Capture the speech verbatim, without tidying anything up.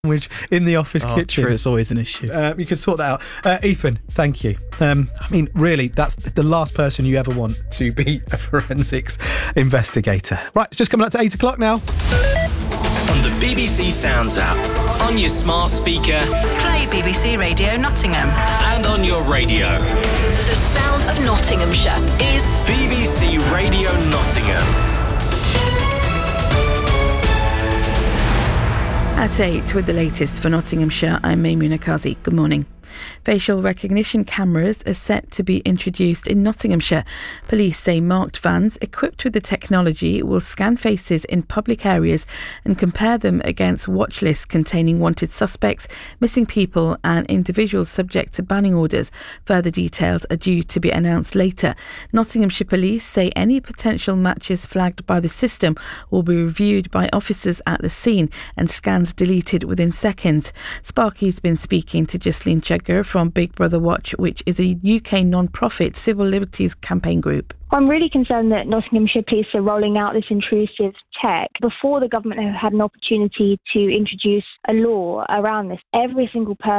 sandwich in the office oh, kitchen. True, it's always an issue. Uh, you can sort that out. Uh, Ethan, thank you. Um, I mean, really, that's the last person you ever want to be a forensics investigator. Right, it's just coming up to eight o'clock now. On the B B C Sounds app, on your smart speaker, play B B C Radio Nottingham, and on your radio. The sound of Nottinghamshire is B B C Radio Nottingham. At eight with the latest for Nottinghamshire, I'm Maimuna Kazi. Good morning. Facial recognition cameras are set to be introduced in Nottinghamshire. Police say marked vans equipped with the technology will scan faces in public areas and compare them against watch lists containing wanted suspects, missing people and individuals subject to banning orders. Further details are due to be announced later. Nottinghamshire Police say any potential matches flagged by the system will be reviewed by officers at the scene and scans deleted within seconds. Sparky's been speaking to Justine Chugger from Big Brother Watch, which is a U K non-profit civil liberties campaign group. I'm really concerned that Nottinghamshire Police are rolling out this intrusive tech before the government have had an opportunity to introduce a law around this. Every single person